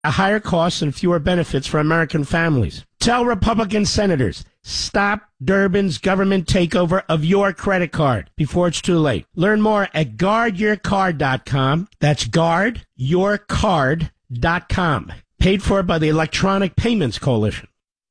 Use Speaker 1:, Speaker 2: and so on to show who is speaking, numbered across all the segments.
Speaker 1: higher costs and fewer benefits for American families. Tell Republican senators, stop Durbin's government takeover of your credit card before it's too late. Learn more at guardyourcard.com. That's guardyourcard.com. Paid for by the Electronic Payments Coalition.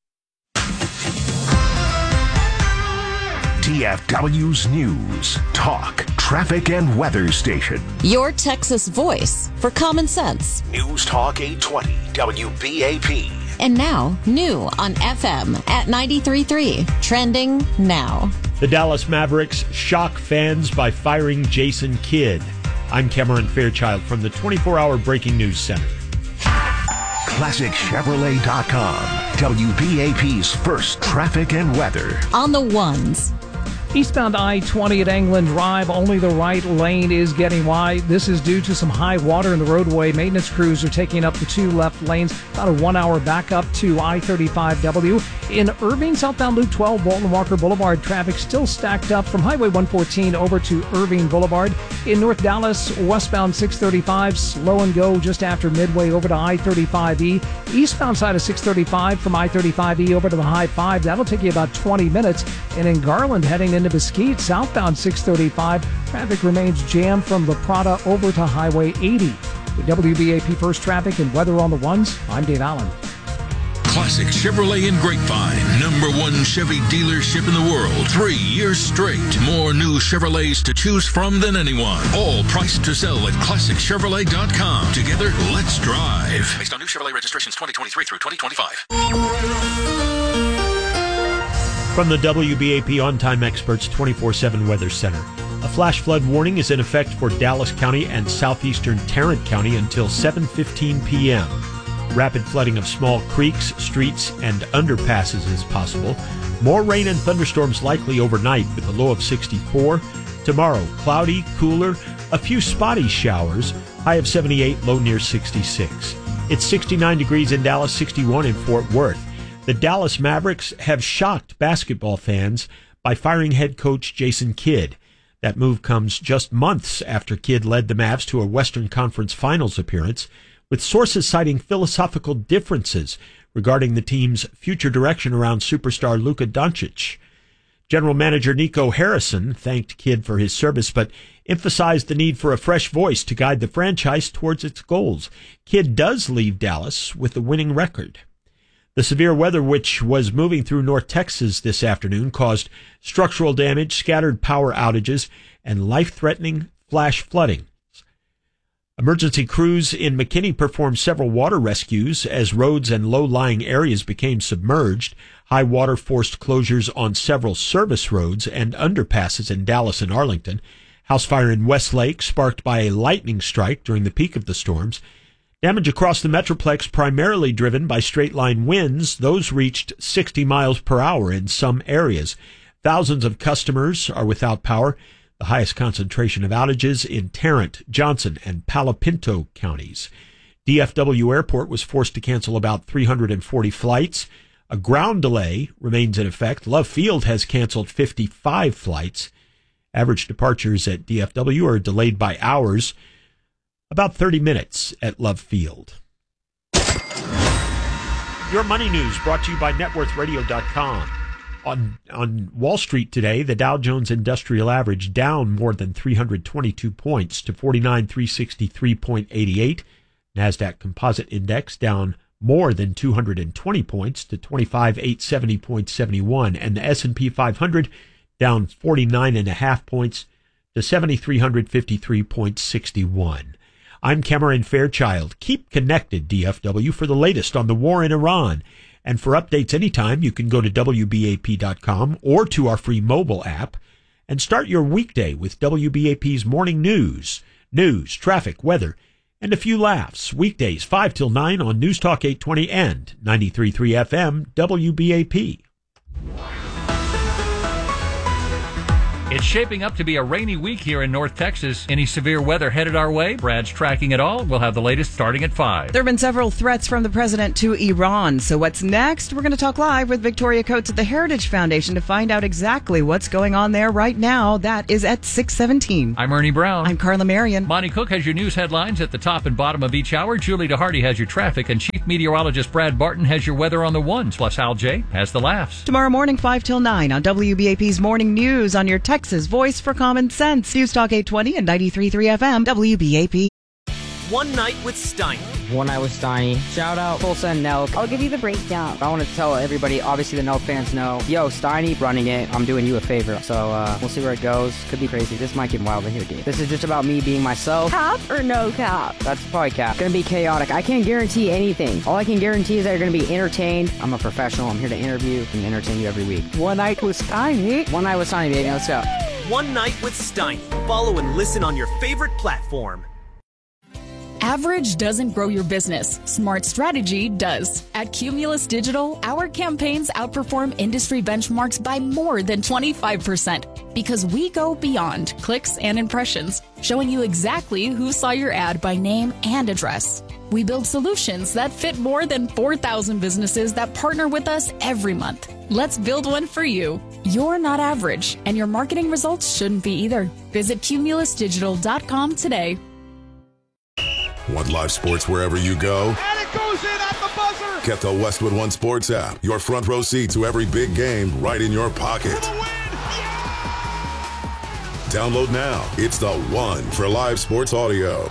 Speaker 2: DFW's News, Talk, Traffic, and Weather Station.
Speaker 3: Your Texas voice for common sense.
Speaker 2: News Talk 820, WBAP.
Speaker 3: And now, new on FM at 93.3. Trending now.
Speaker 4: The Dallas Mavericks shock fans by firing Jason Kidd. I'm Cameron Fairchild from the 24-hour Breaking News Center.
Speaker 2: ClassicChevrolet.com, WBAP's first traffic and weather.
Speaker 3: On the ones.
Speaker 5: Eastbound I-20 at England Drive, only the right lane is getting wide. This is due to some high water in the roadway. Maintenance crews are taking up the two left lanes. About a 1 hour backup to I-35W. In Irving, southbound Loop 12, Walton Walker Boulevard, traffic still stacked up from Highway 114 over to Irving Boulevard. In North Dallas, westbound 635, slow and go just after Midway over to I-35E. Eastbound side of 635 from I-35E over to the High 5. That'll take you about 20 minutes. And in Garland, heading into Mesquite, southbound 635, traffic remains jammed from La Prada over to Highway 80. With WBAP First Traffic and Weather on the Ones, I'm Dave Allen.
Speaker 6: Classic Chevrolet in Grapevine, #1 Chevy dealership in the world, 3 years straight. More new Chevrolets to choose from than anyone. All priced to sell at ClassicChevrolet.com. Together, let's drive. Based on new Chevrolet registrations 2023 through 2025.
Speaker 4: From the WBAP On-Time Experts 24/7 Weather Center. A flash flood warning is in effect for Dallas County and southeastern Tarrant County until 7:15 p.m. Rapid flooding of small creeks, streets, and underpasses is possible. More rain and thunderstorms likely overnight with a low of 64. Tomorrow, cloudy, cooler, a few spotty showers, high of 78, low near 66. It's 69 degrees in Dallas, 61 in Fort Worth. The Dallas Mavericks have shocked basketball fans by firing head coach Jason Kidd. That move comes just months after Kidd led the Mavs to a Western Conference Finals appearance, with sources citing philosophical differences regarding the team's future direction around superstar Luka Doncic. General Manager Nico Harrison thanked Kidd for his service, but emphasized the need for a fresh voice to guide the franchise towards its goals. Kidd does leave Dallas with a winning record. The severe weather which was moving through North Texas this afternoon caused structural damage, scattered power outages, and life-threatening flash flooding. Emergency crews in McKinney performed several water rescues as roads and low-lying areas became submerged. High water forced closures on several service roads and underpasses in Dallas and Arlington. House fire in Westlake sparked by a lightning strike during the peak of the storms. Damage across the Metroplex primarily driven by straight-line winds. Those reached 60 miles per hour in some areas. Thousands of customers are without power. The highest concentration of outages in Tarrant, Johnson, and Palo Pinto counties. DFW Airport was forced to cancel about 340 flights. A ground delay remains in effect. Love Field has canceled 55 flights. Average departures at DFW are delayed by hours. About 30 minutes at Love Field. Your Money News brought to you by NetWorthRadio.com. On Wall Street today, the Dow Jones Industrial Average down more than 322 points to 49,363.88. NASDAQ Composite Index down more than 220 points to 25,870.71. And the S&P 500 down 49.5 points to 7,353.61. I'm Cameron Fairchild. Keep connected, DFW, for the latest on the war in Iran. And for updates anytime, you can go to WBAP.com or to our free mobile app and start your weekday with WBAP's morning news, traffic, weather, and a few laughs. Weekdays 5 till 9 on News Talk 820 and 93.3 FM WBAP.
Speaker 7: It's shaping up to be a rainy week here in North Texas. Any severe weather headed our way? Brad's tracking it all. We'll have the latest starting at 5.
Speaker 8: There have been several threats from the president to Iran. So what's next? We're going to talk live with Victoria Coates at the Heritage Foundation to find out exactly what's going on there right now. That is at 6:17.
Speaker 7: I'm Ernie Brown.
Speaker 8: I'm Carla Marion.
Speaker 7: Monty Cook has your news headlines at the top and bottom of each hour. Julie DeHardy has your traffic, and Chief Meteorologist Brad Barton has your weather on the ones. Plus Al J has the laughs.
Speaker 8: Tomorrow morning, 5 till 9 on WBAP's Morning News on your Texas voice for common sense. News Talk 820 and 93.3 FM, WBAP.
Speaker 9: One Night with Steiny.
Speaker 10: One Night with Steiny. Shout out Full Send Nelk.
Speaker 11: I'll give you the breakdown.
Speaker 10: I want to tell everybody, obviously the Nelk fans know, yo, Steiny running it. I'm doing you a favor. So we'll see where it goes. Could be crazy. This might get wild in here, dude. This is just about me being myself.
Speaker 11: Cap or no cap?
Speaker 10: That's probably cap. Gonna be chaotic. I can't guarantee anything. All I can guarantee is that you're gonna be entertained. I'm a professional. I'm here to interview and entertain you every week.
Speaker 11: One Night with Steiny.
Speaker 10: One Night with Steiny, baby. Let's go.
Speaker 9: One Night with Steiny. Follow and listen on your favorite platform.
Speaker 12: Average doesn't grow your business. Smart strategy does. At Cumulus Digital, our campaigns outperform industry benchmarks by more than 25% because we go beyond clicks and impressions, showing you exactly who saw your ad by name and address. We build solutions that fit more than 4,000 businesses that partner with us every month. Let's build one for you. You're not average, and your marketing results shouldn't be either. Visit cumulusdigital.com today.
Speaker 13: Want live sports wherever you go?
Speaker 14: And it goes in at the buzzer!
Speaker 13: Get the Westwood One Sports app. Your front row seat to every big game right in your pocket. Download now. It's the one for live sports audio.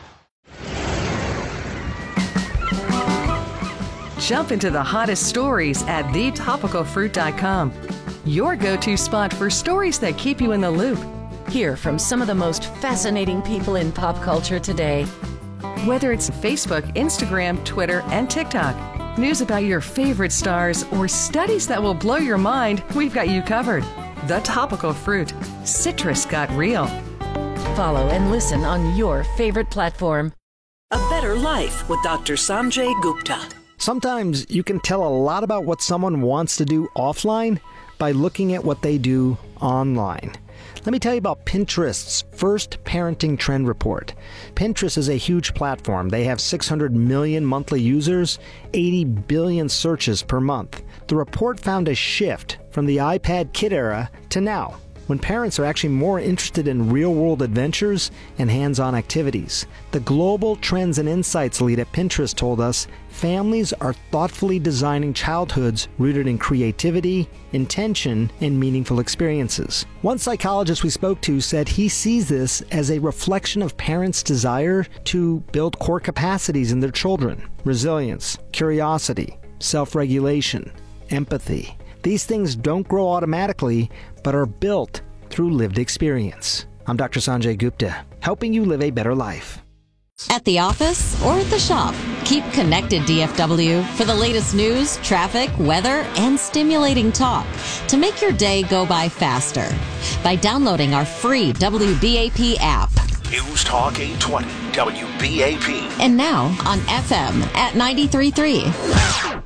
Speaker 15: Jump into the hottest stories at thetopicalfruit.com. Your go-to spot for stories that keep you in the loop.
Speaker 16: Hear from some of the most fascinating people in pop culture today.
Speaker 15: Whether it's Facebook, Instagram, Twitter, and TikTok, news about your favorite stars, or studies that will blow your mind, we've got you covered. The Topical Fruit. Citrus got real.
Speaker 16: Follow and listen on your favorite platform.
Speaker 17: A Better Life with Dr. Sanjay Gupta.
Speaker 18: Sometimes you can tell a lot about what someone wants to do offline by looking at what they do online. Let me tell you about Pinterest's first parenting trend report. Pinterest is a huge platform. They have 600 million monthly users, 80 billion searches per month. The report found a shift from the iPad kid era to now, when parents are actually more interested in real-world adventures and hands-on activities. The Global Trends and Insights lead at Pinterest told us families are thoughtfully designing childhoods rooted in creativity, intention, and meaningful experiences. One psychologist we spoke to said he sees this as a reflection of parents' desire to build core capacities in their children: resilience, curiosity, self-regulation, empathy. These things don't grow automatically, but are built through lived experience. I'm Dr. Sanjay Gupta, helping you live a better life.
Speaker 3: At the office or at the shop, keep connected, DFW, for the latest news, traffic, weather, and stimulating talk to make your day go by faster by downloading our free WBAP app.
Speaker 2: News Talk 820 WBAP.
Speaker 3: And now on FM at 93.3.